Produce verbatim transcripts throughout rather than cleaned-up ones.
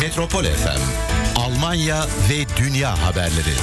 Metropol F M, Almanya ve dünya haberleri.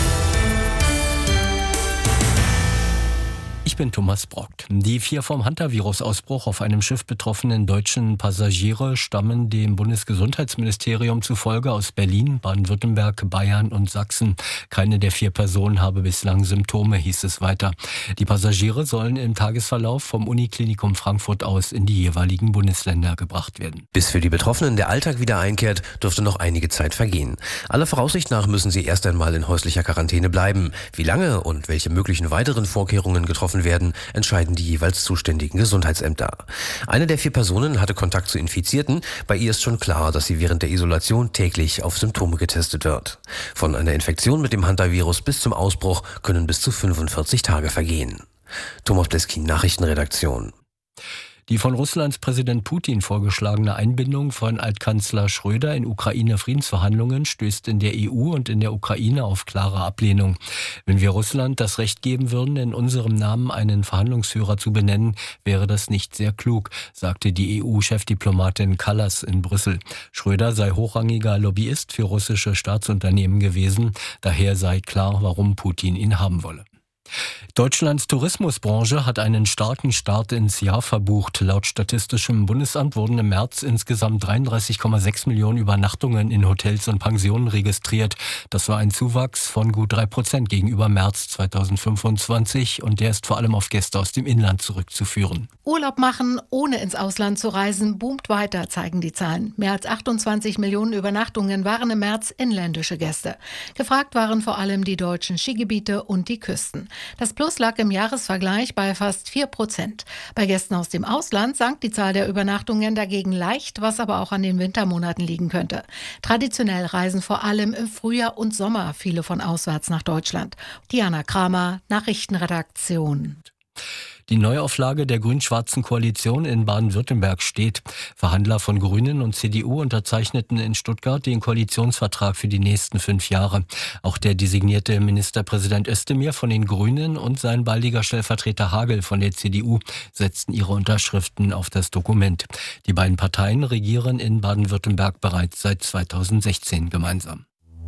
Ich bin Thomas Brock. Die vier vom Hantavirus-Ausbruch auf einem Schiff betroffenen deutschen Passagiere stammen dem Bundesgesundheitsministerium zufolge aus Berlin, Baden-Württemberg, Bayern und Sachsen. Keine der vier Personen habe bislang Symptome, hieß es weiter. Die Passagiere sollen im Tagesverlauf vom Uniklinikum Frankfurt aus in die jeweiligen Bundesländer gebracht werden. Bis für die Betroffenen der Alltag wieder einkehrt, dürfte noch einige Zeit vergehen. Aller Voraussicht nach müssen sie erst einmal in häuslicher Quarantäne bleiben. Wie lange und welche möglichen weiteren Vorkehrungen getroffen werden, entscheiden die jeweils zuständigen Gesundheitsämter. Eine der vier Personen hatte Kontakt zu Infizierten. Bei ihr ist schon klar, dass sie während der Isolation täglich auf Symptome getestet wird. Von einer Infektion mit dem Hantavirus bis zum Ausbruch können bis zu fünfundvierzig Tage vergehen. Thomas Bleskin, Nachrichtenredaktion. Die von Russlands Präsident Putin vorgeschlagene Einbindung von Altkanzler Schröder in Ukraine-Friedensverhandlungen stößt in der E U und in der Ukraine auf klare Ablehnung. Wenn wir Russland das Recht geben würden, in unserem Namen einen Verhandlungsführer zu benennen, wäre das nicht sehr klug, sagte die E U-Chefdiplomatin Kallas in Brüssel. Schröder sei hochrangiger Lobbyist für russische Staatsunternehmen gewesen, daher sei klar, warum Putin ihn haben wolle. Deutschlands Tourismusbranche hat einen starken Start ins Jahr verbucht. Laut Statistischem Bundesamt wurden im März insgesamt dreiunddreißig Komma sechs Millionen Übernachtungen in Hotels und Pensionen registriert. Das war ein Zuwachs von gut drei Prozent gegenüber März zweitausendfünfundzwanzig und der ist vor allem auf Gäste aus dem Inland zurückzuführen. Urlaub machen, ohne ins Ausland zu reisen, boomt weiter, zeigen die Zahlen. Mehr als achtundzwanzig Millionen Übernachtungen waren im März inländische Gäste. Gefragt waren vor allem die deutschen Skigebiete und die Küsten. Das Plus lag im Jahresvergleich bei fast vier Prozent. Bei Gästen aus dem Ausland sank die Zahl der Übernachtungen dagegen leicht, was aber auch an den Wintermonaten liegen könnte. Traditionell reisen vor allem im Frühjahr und Sommer viele von auswärts nach Deutschland. Diana Kramer, Nachrichtenredaktion. Die Neuauflage der grün-schwarzen Koalition in Baden-Württemberg steht. Verhandler von Grünen und C D U unterzeichneten in Stuttgart den Koalitionsvertrag für die nächsten fünf Jahre. Auch der designierte Ministerpräsident Özdemir von den Grünen und sein baldiger Stellvertreter Hagel von der C D U setzten ihre Unterschriften auf das Dokument. Die beiden Parteien regieren in Baden-Württemberg bereits seit zweitausendsechzehn gemeinsam.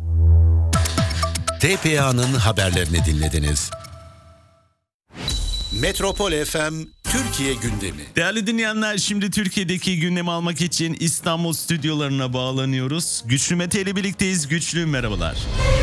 T P A'nın haberlerini dinlediniz. Metropol F M Türkiye gündemi. Değerli dinleyenler, şimdi Türkiye'deki gündemi almak için İstanbul stüdyolarına bağlanıyoruz. Güçlü Mete ile birlikteyiz. Güçlü, merhabalar.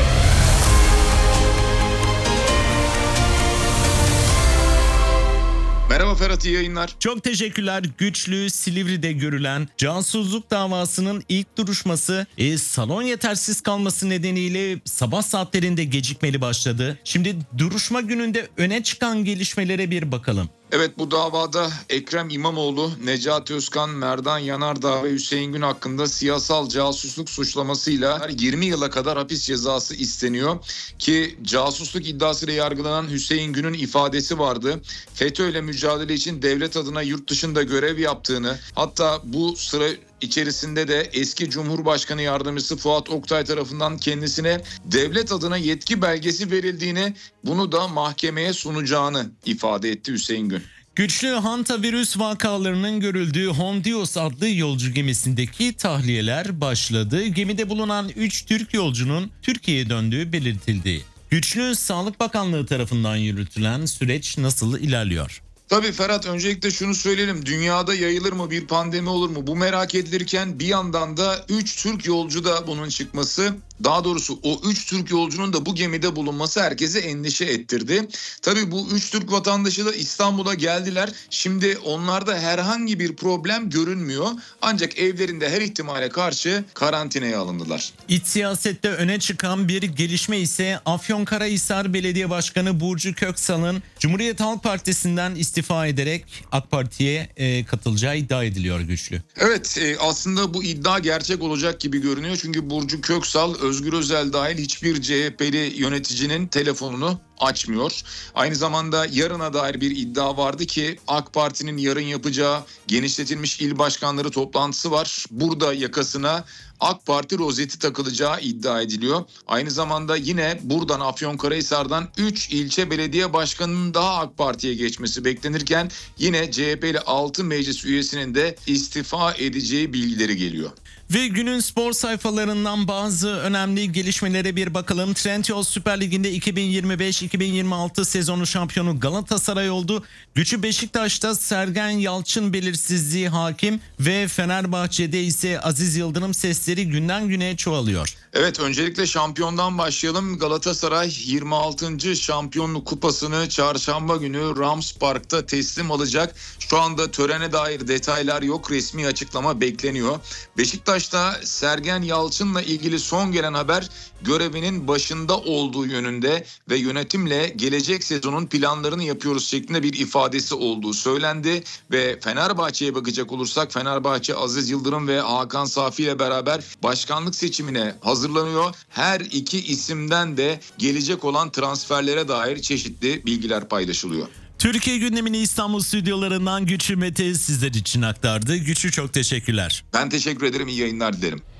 Merhaba Ferhat, iyi yayınlar. Çok teşekkürler. Güçlü, Silivri'de görülen casusluk davasının ilk duruşması e, salon yetersiz kalması nedeniyle sabah saatlerinde gecikmeli başladı. Şimdi duruşma gününde öne çıkan gelişmelere bir bakalım. Evet, bu davada Ekrem İmamoğlu, Necati Özkan, Merdan Yanardağ ve Hüseyin Gün hakkında siyasal casusluk suçlamasıyla yirmi yıla kadar hapis cezası isteniyor. Ki casusluk iddiasıyla yargılanan Hüseyin Gün'ün ifadesi vardı. FETÖ'yle mücadele için devlet adına yurt dışında görev yaptığını, hatta bu sıra İçerisinde de eski Cumhurbaşkanı Yardımcısı Fuat Oktay tarafından kendisine devlet adına yetki belgesi verildiğini, bunu da mahkemeye sunacağını ifade etti Hüseyin Gün. Güçlü, hantavirüs vakalarının görüldüğü Hondios adlı yolcu gemisindeki tahliyeler başladı. Gemide bulunan üç Türk yolcunun Türkiye'ye döndüğü belirtildi. Güçlü, Sağlık Bakanlığı tarafından yürütülen süreç nasıl ilerliyor? Tabii Ferhat, öncelikle şunu söyleyelim. Dünyada yayılır mı, bir pandemi olur mu? Bu merak edilirken bir yandan da üç Türk yolcu da bunun çıkması, daha doğrusu o üç Türk yolcunun da bu gemide bulunması herkese endişe ettirdi. Tabii bu üç Türk vatandaşı da İstanbul'a geldiler. Şimdi onlarda herhangi bir problem görünmüyor. Ancak evlerinde her ihtimale karşı karantinaya alındılar. İç siyasette öne çıkan bir gelişme ise Afyonkarahisar Belediye Başkanı Burcu Köksal'ın Cumhuriyet Halk Partisi'nden istifa ederek AK Parti'ye e, katılacağı iddia ediliyor Güçlü. Evet, e, aslında bu iddia gerçek olacak gibi görünüyor. Çünkü Burcu Köksal, Özgür Özel dahil hiçbir C H P'li yöneticinin telefonunu açmıyor. Aynı zamanda yarına dair bir iddia vardı ki AK Parti'nin yarın yapacağı genişletilmiş il başkanları toplantısı var. Burada yakasına AK Parti rozeti takılacağı iddia ediliyor. Aynı zamanda yine buradan Afyonkarahisar'dan üç ilçe belediye başkanının daha AK Parti'ye geçmesi beklenirken yine C H P'li altı meclis üyesinin de istifa edeceği bilgileri geliyor. Ve günün spor sayfalarından bazı önemli gelişmelere bir bakalım. Trendyol Süper Ligi'nde iki bin yirmi beş iki bin yirmi altı sezonu şampiyonu Galatasaray oldu. Gücü Beşiktaş'ta Sergen Yalçın belirsizliği hakim ve Fenerbahçe'de ise Aziz Yıldırım sesleri günden güne çoğalıyor. Evet, öncelikle şampiyondan başlayalım. Galatasaray yirmi altıncı şampiyonluk kupasını çarşamba günü Rams Park'ta teslim alacak. Şu anda törene dair detaylar yok. Resmi açıklama bekleniyor. Beşiktaş'ta Sergen Yalçın'la ilgili son gelen haber görevinin başında olduğu yönünde ve yönetimle gelecek sezonun planlarını yapıyoruz şeklinde bir ifadesi olduğu söylendi. Ve Fenerbahçe'ye bakacak olursak Fenerbahçe Aziz Yıldırım ve Hakan Safi ile beraber başkanlık seçimine hazırlanıyor. Her iki isimden de gelecek olan transferlere dair çeşitli bilgiler paylaşılıyor. Türkiye gündemini İstanbul stüdyolarından Güçlü Mete sizler için aktardı. Güçlü, çok teşekkürler. Ben teşekkür ederim. İyi yayınlar dilerim.